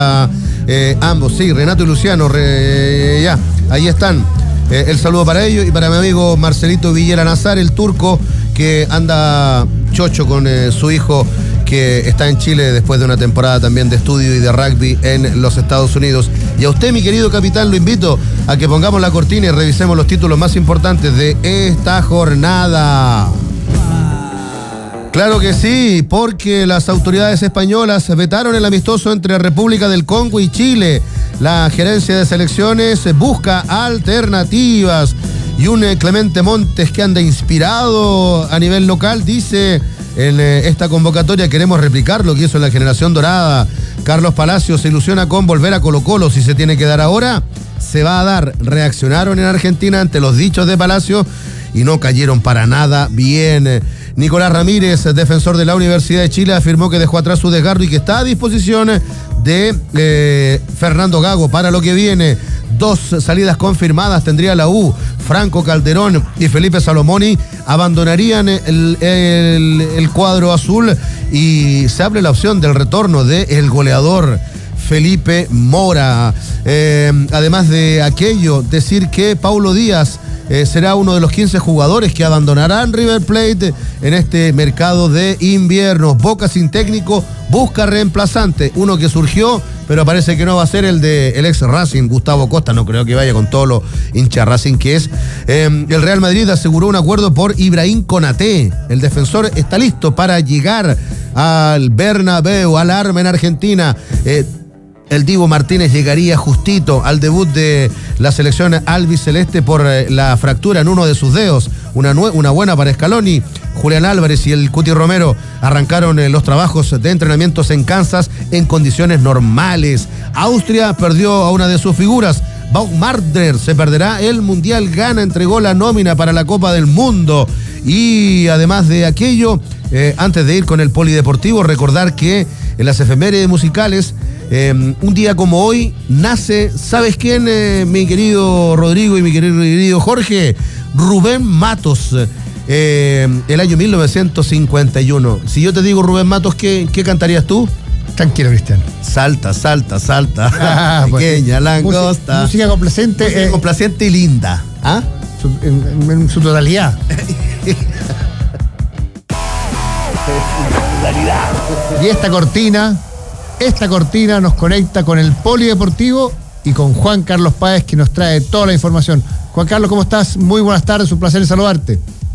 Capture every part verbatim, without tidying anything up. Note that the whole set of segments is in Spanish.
Eh, ambos, sí, Renato y Luciano, re, ya, ahí están. Eh, el saludo para ellos y para mi amigo Marcelito Villera Nazar, el turco, que anda chocho con eh, su hijo, que está en Chile después de una temporada también de estudio y de rugby en los Estados Unidos. Y a usted, mi querido capitán, lo invito a que pongamos la cortina y revisemos los títulos más importantes de esta jornada. Claro que sí, porque las autoridades españolas vetaron el amistoso entre República del Congo y Chile. La gerencia de selecciones busca alternativas. Y un Clemente Montes que anda inspirado a nivel local dice: en esta convocatoria queremos replicar lo que hizo en la generación dorada. Carlos Palacios se ilusiona con volver a Colo-Colo. Si se tiene que dar ahora, se va a dar. Reaccionaron en Argentina ante los dichos de Palacios y no cayeron para nada bien. Nicolás Ramírez, defensor de la Universidad de Chile, afirmó que dejó atrás su desgarro y que está a disposición de eh, Fernando Gago para lo que viene. Dos salidas confirmadas tendría la U. Franco Calderón y Felipe Salomoni abandonarían el, el, el cuadro azul y se abre la opción del retorno del goleador Felipe Mora. Eh, además de aquello, decir que Paulo Díaz Eh, será uno de los quince jugadores que abandonarán River Plate en este mercado de invierno. Boca sin técnico busca reemplazante, uno que surgió, pero parece que no va a ser el de el ex Racing, Gustavo Costa. No creo que vaya con todo lo hincha Racing que es. Eh, el Real Madrid aseguró un acuerdo por Ibrahim Konaté. El defensor está listo para llegar al Bernabéu, al Arma en Argentina. Eh, El Dibu Martínez llegaría justito al debut de la selección albiceleste por la fractura en uno de sus dedos. Una, nue- una buena para Scaloni. Julián Álvarez y el Cuti Romero arrancaron los trabajos de entrenamientos en Kansas en condiciones normales. Austria perdió a una de sus figuras. Baumgartner se perderá el Mundial. Ghana entregó la nómina para la Copa del Mundo. Y además de aquello, eh, antes de ir con el polideportivo, recordar que en las efemérides musicales, Eh, un día como hoy nace, ¿sabes quién, eh, mi querido Rodrigo y mi querido Jorge? Rubén Matos, eh, el año mil novecientos cincuenta y uno. Si yo te digo Rubén Matos, ¿qué, qué cantarías tú? Tranquilo, Cristian. Salta, salta, salta. Ah, pequeña, pues, langosta. Música complaciente. Música eh, complaciente y linda. ¿Ah? Su, en, en, en su totalidad. Y esta cortina, esta cortina nos conecta con el polideportivo y con Juan Carlos Páez, que nos trae toda la información. Juan Carlos, ¿cómo estás? Muy buenas tardes, un placer en saludarte.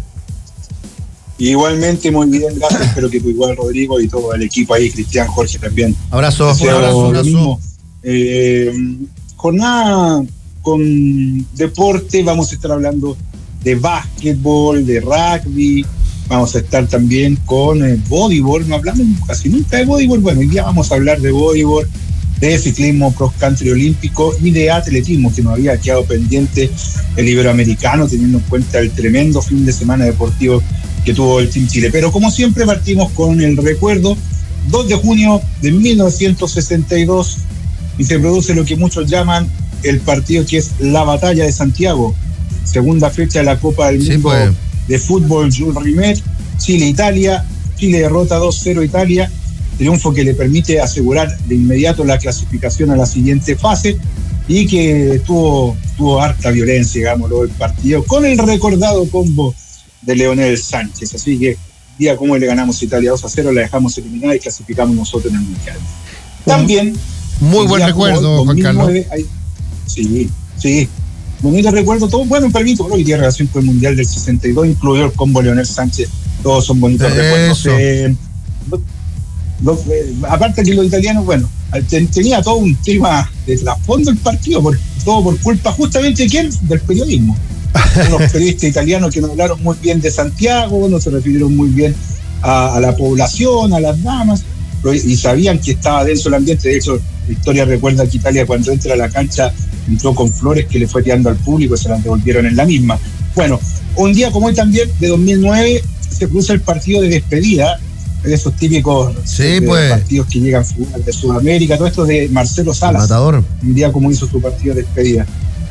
Igualmente, muy bien, gracias. Espero que tú igual, Rodrigo, y todo el equipo ahí, Cristian, Jorge también. Abrazo, Deseo un abrazo, lo abrazo. mismo. Eh, jornada con deporte, vamos a estar hablando de básquetbol, de rugby, vamos a estar también con eh, voleibol. No hablamos casi nunca de voleibol. Bueno, hoy día vamos a hablar de voleibol, de ciclismo cross country olímpico y de atletismo, que nos había quedado pendiente el iberoamericano, teniendo en cuenta el tremendo fin de semana deportivo que tuvo el Team Chile. Pero como siempre partimos con el recuerdo. Dos de junio de mil novecientos sesenta y dos, y se produce lo que muchos llaman el partido que es la Batalla de Santiago, segunda fecha de la Copa del Mundo Sí, pues. de fútbol Jules Rimet. Chile-Italia, Chile derrota dos cero a Italia, triunfo que le permite asegurar de inmediato la clasificación a la siguiente fase, y que tuvo, tuvo harta violencia, digámoslo, el partido, con el recordado combo de Leonel Sánchez. Así que día como hoy le ganamos a Italia dos a cero, la dejamos eliminada y clasificamos nosotros en el Mundial. También Muy buen día como recuerdo, hoy, Juan Carlos. dos mil nueve, hay, sí, sí. Bonito recuerdo, todo bueno, permito, hoy tiene relación con el Mundial del sesenta y dos, incluyó el combo Leonel Sánchez, todos son bonitos Eso. recuerdos. Eh, lo, lo, eh, aparte que los italianos, bueno, ten, tenía todo un tema de trasfondo el partido, por, todo por culpa justamente de quién, del periodismo. Unos periodistas italianos que nos hablaron muy bien de Santiago, no se refirieron muy bien a, a la población, a las damas, y sabían que estaba denso el ambiente. De hecho, la historia recuerda que Italia, cuando entra a la cancha, entró con flores que le fue tirando al público y se las devolvieron en la misma. Bueno, un día como hoy también, de dos mil nueve, se produce el partido de despedida, de esos típicos Sí, eh, pues. partidos que llegan de Sudamérica, todo esto de Marcelo Salas. Matador. Un día como hizo su partido de despedida.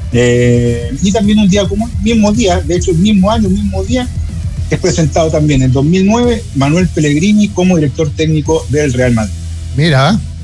Eh, y también un día como, mismo día, de hecho el mismo año, mismo día, es presentado también en dos mil nueve Manuel Pellegrini como director técnico del Real Madrid. Mira,